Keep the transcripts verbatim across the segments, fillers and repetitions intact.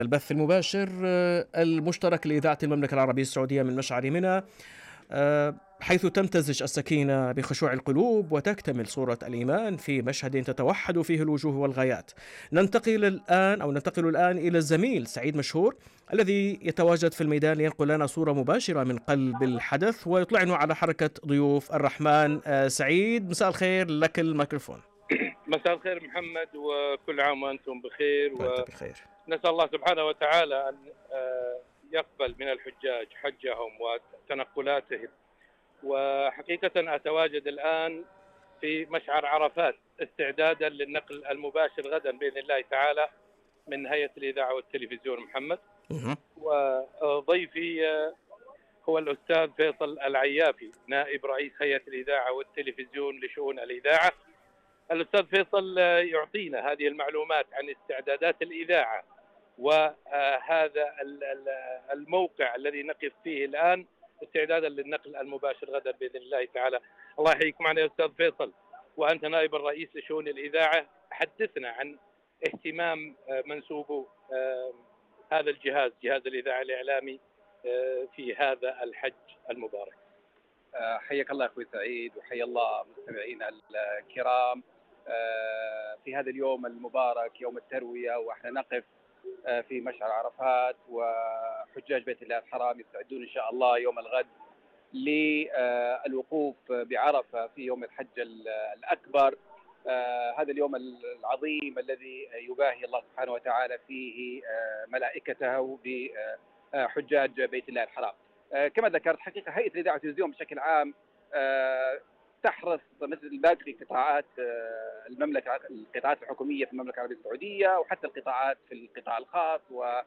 البث المباشر آه، المشترك لإذاعة المملكة العربية السعودية من مشعر منى، آه، حيث تمتزج السكينة بخشوع القلوب وتكتمل صورة الإيمان في مشهد تتوحد فيه الوجوه والغايات. ننتقل الآن أو ننتقل الآن إلى الزميل سعيد مشهور الذي يتواجد في الميدان لينقل لنا صورة مباشرة من قلب الحدث ويطلعنا على حركة ضيوف الرحمن. آه، سعيد، مساء الخير، لك الميكروفون. مساء الخير محمد، وكل عام وأنتم بخير، وأنت بخير. ونسأل الله سبحانه وتعالى أن آه، يقبل من الحجاج حجهم وتنقلاتهم. وحقيقة أتواجد الآن في مشعر عرفات استعدادا للنقل المباشر غدا بإذن الله تعالى من هيئة الإذاعة والتلفزيون محمد. مهم. وضيفي آه، هو الأستاذ فيصل العيافي، نائب رئيس هيئة الإذاعة والتلفزيون لشؤون الإذاعة. الأستاذ فيصل يعطينا هذه المعلومات عن استعدادات الإذاعة وهذا الموقع الذي نقف فيه الآن استعدادا للنقل المباشر غدا بإذن الله تعالى. الله يحييك معنا يا أستاذ فيصل، وأنت نائب الرئيس لشؤون الإذاعة. حدثنا عن اهتمام منسوبو هذا الجهاز، جهاز الإذاعة الإعلامي، في هذا الحج المبارك. حياك الله أخوي سعيد، وحيا الله مستمعينا الكرام في هذا اليوم المبارك، يوم التروية، وإحنا نقف في مشعر عرفات، وحجاج بيت الله الحرام يستعدون إن شاء الله يوم الغد للوقوف بعرفة في يوم الحج الأكبر. هذا اليوم العظيم الذي يباهي الله سبحانه وتعالى فيه ملائكته بحجاج بيت الله الحرام. كما ذكرت، حقيقة هيئة الإذاعة والتلفزيون بشكل عام تحرص مثل باقي قطاعات المملكة، القطاعات الحكومية في المملكة العربية السعودية، وحتى القطاعات في القطاع الخاص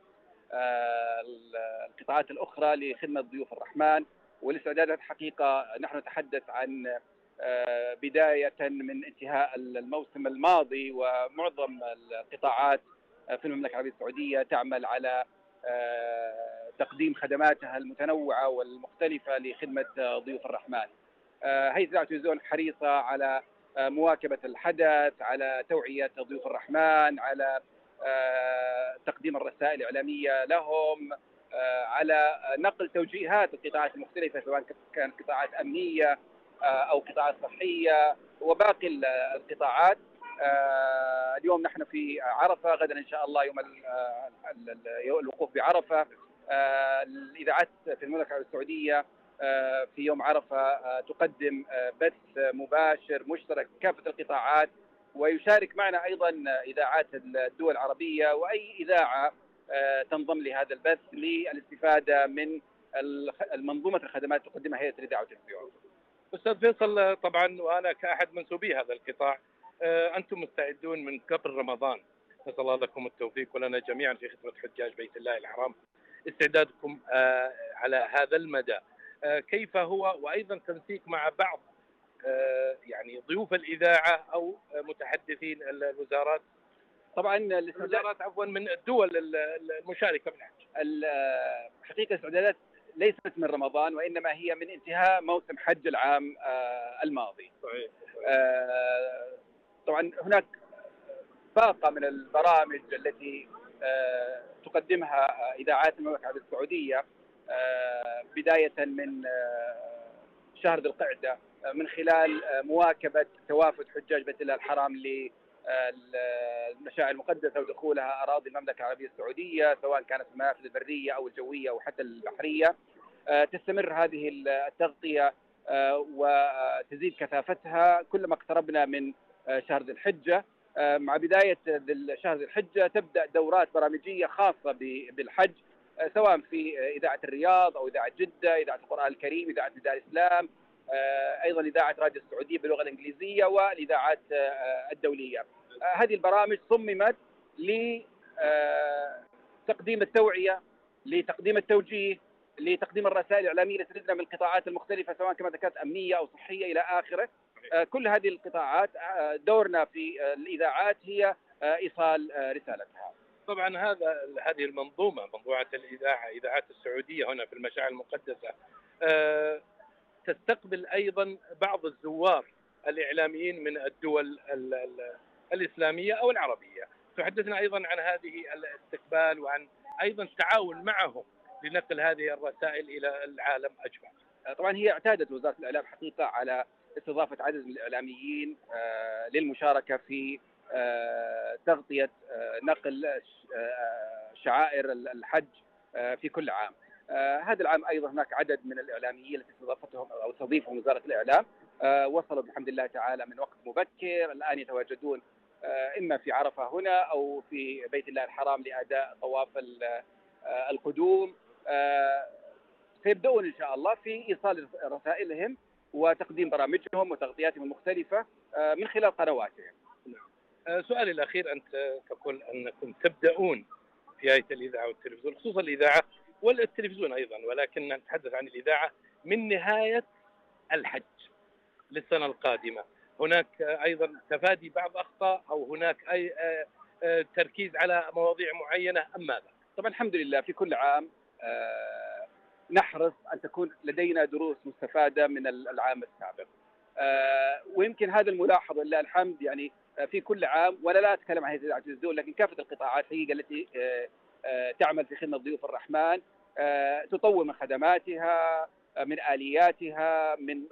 والقطاعات الأخرى لخدمة ضيوف الرحمن والاستعدادات. حقيقة نحن نتحدث عن بداية من انتهاء الموسم الماضي، ومعظم القطاعات في المملكة العربية السعودية تعمل على تقديم خدماتها المتنوعة والمختلفة لخدمة ضيوف الرحمن. هيئة الإذاعة والتلفزيون حريصة على مواكبة الحدث، على توعية ضيوف الرحمن، على تقديم الرسائل الإعلامية لهم، على نقل توجيهات القطاعات المختلفة سواء كانت قطاعات أمنية أو قطاعات صحية وباقي القطاعات. اليوم نحن في عرفة، غدا إن شاء الله يوم الوقوف بعرفة. الإذاعات في المملكة العربية السعودية في يوم عرفة تقدم بث مباشر مشترك كافة القطاعات، ويشارك معنا أيضا إذاعات الدول العربية وأي إذاعة تنضم لهذا البث للاستفادة من المنظومة الخدمات تقدمها هيئة الإذاعة والتلفزيون. أستاذ فيصل، طبعا وأنا كأحد منسوبي هذا القطاع، أنتم مستعدون من قبل رمضان، نسأل الله لكم التوفيق ولنا جميعا في خدمة حجاج بيت الله الحرام. استعدادكم على هذا المدى كيف هو؟ وأيضا تنسيق مع بعض يعني ضيوف الإذاعة أو متحدثين الوزارات، طبعا الوزارات عفوا من الدول المشاركة في الحج. حقيقة الاستعدادات ليست من رمضان، وإنما هي من انتهاء موسم حج العام الماضي. صحيح. طبعا هناك باقة من البرامج التي تقدمها إذاعات المملكة العربية السعودية بداية من شهر ذي القعدة، من خلال مواكبة توافد حجاج بيت الله الحرام للمشاعر المقدسة ودخولها أراضي المملكة العربية السعودية، سواء كانت في المنافذ البرية أو الجوية أو حتى البحرية. تستمر هذه التغطية وتزيد كثافتها كلما اقتربنا من شهر ذي الحجة. مع بداية شهر ذي الحجة تبدأ دورات برامجية خاصة بالحج، سواء في إذاعة الرياض أو إذاعة جدة، إذاعة القرآن الكريم، إذاعة نداء الإسلام، أيضا إذاعة راديو السعودية باللغة الإنجليزية، والإذاعات الدولية. هذه البرامج صممت لتقديم التوعية، لتقديم التوجيه، لتقديم الرسائل الإعلامية التي تدنا من القطاعات المختلفة، سواء كما ذكرت أمنية أو صحية إلى آخره. كل هذه القطاعات دورنا في الإذاعات هي إيصال رسالتها. طبعا هذا هذه المنظومة، منظومة الإذاعة، إذاعات السعودية هنا في المشاعر المقدسة، تستقبل أيضا بعض الزوار الإعلاميين من الدول الإسلامية أو العربية. تحدثنا أيضا عن هذه الاستقبال وعن أيضا التعاون معهم لنقل هذه الرسائل إلى العالم أجمع. طبعا هي اعتادت وزارة الإعلام حقيقة على استضافة عدد من الإعلاميين للمشاركة في تغطية نقل شعائر الحج في كل عام. هذا العام أيضا هناك عدد من الإعلاميين التي استضافتهم أو تستضيفهم وزارة الإعلام، وصلوا بحمد الله تعالى من وقت مبكر، الآن يتواجدون إما في عرفة هنا أو في بيت الله الحرام لأداء طواف القدوم. سيبدأون إن شاء الله في إيصال رسائلهم وتقديم برامجهم وتغطياتهم المختلفة من خلال قنواتهم. سؤالي الأخير، أنت تقول أنكم تبدأون في هيئة الإذاعة والتلفزيون، خصوصا الإذاعة والتلفزيون أيضا، ولكن نتحدث عن الإذاعة من نهاية الحج للسنة القادمة. هناك أيضا تفادي بعض أخطاء أو هناك أي تركيز على مواضيع معينة أم ماذا؟ طبعا الحمد لله في كل عام نحرص أن تكون لدينا دروس مستفادة من العام السابق، ويمكن هذا الملاحظ لله الحمد يعني في كل عام، ولا لا أتكلم عن هيئة الإذاعة والتلفزيون لكن كافة القطاعات حقيقة التي تعمل في خدمة ضيوف الرحمن تطور من خدماتها، من آلياتها، من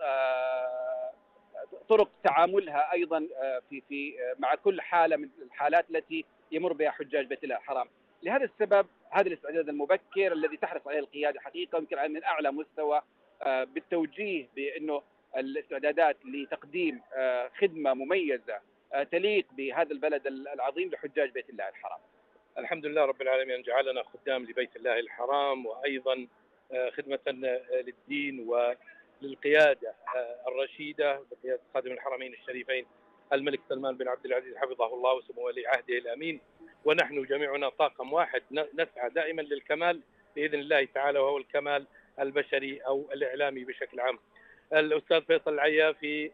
طرق تعاملها أيضا في في مع كل حالة من الحالات التي يمر بها حجاج بيت الله الحرام. لهذا السبب هذا الاستعداد المبكر الذي تحرص عليه القيادة حقيقة يمكن من أعلى مستوى بالتوجيه بأنه الاستعدادات لتقديم خدمة مميزة تليق بهذا البلد العظيم لحجاج بيت الله الحرام. الحمد لله رب العالمين جعلنا خدام لبيت الله الحرام، وأيضا خدمة للدين وللقيادة الرشيدة بقيادة خادم الحرمين الشريفين الملك سلمان بن عبد العزيز حفظه الله وسمو ولي عهده الأمين. ونحن جميعنا طاقم واحد نسعى دائما للكمال بإذن الله تعالى، وهو الكمال البشري أو الإعلامي بشكل عام. الأستاذ فيصل العيافي،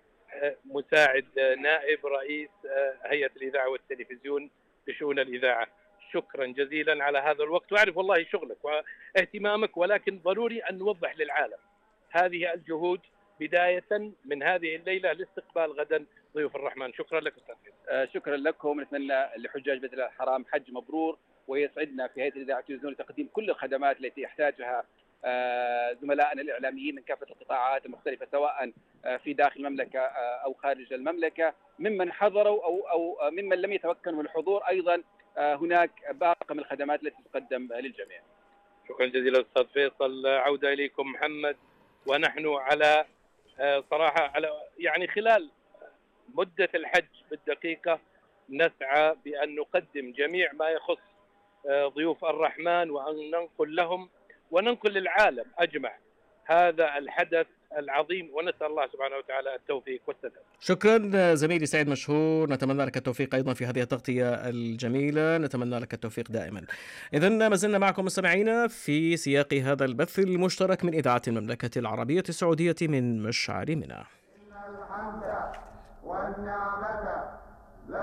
مساعد نائب رئيس هيئة الإذاعة والتلفزيون لشؤون الإذاعة، شكرا جزيلا على هذا الوقت، وأعرف والله شغلك واهتمامك، ولكن ضروري أن نوضح للعالم هذه الجهود بداية من هذه الليلة لاستقبال غدا ضيوف الرحمن. شكرا لك أستاذ فيصل. شكرا لكم، نتمنى لحجاج بيت الله الحرام حج مبرور، ويسعدنا في هيئة الإذاعة والتلفزيون لتقديم كل الخدمات التي يحتاجها زملائنا الإعلاميين من كافة القطاعات المختلفة سواء في داخل المملكة أو خارج المملكة، ممن حضروا أو أو ممن لم يتمكنوا من الحضور. أيضا هناك باقي من الخدمات التي تقدم للجميع. شكرا جزيلا أستاذ فيصل. عودة إليكم محمد، ونحن على صراحة على يعني خلال مدة الحج بالدقيقة نسعى بأن نقدم جميع ما يخص ضيوف الرحمن، وأن ننقل لهم وننقل للعالم أجمع هذا الحدث العظيم، ونسأل الله سبحانه وتعالى التوفيق والسداد. شكرا زميلي سعيد مشهور، نتمنى لك التوفيق أيضا في هذه التغطية الجميلة، نتمنى لك التوفيق دائما. إذن ما زلنا معكم مستمعينا في سياق هذا البث المشترك من إذاعة المملكة العربية السعودية من مشعر منى. الحمد والنعمة